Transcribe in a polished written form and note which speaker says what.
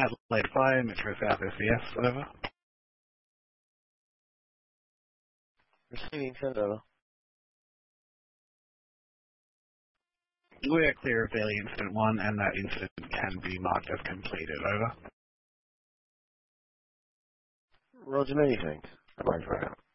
Speaker 1: Adelaide Fire, Metro South SES, over.
Speaker 2: Receiving, send over.
Speaker 1: We are clear of daily incident 1, and that incident can be marked as completed, over.
Speaker 2: Roger, many thanks. Bye for now.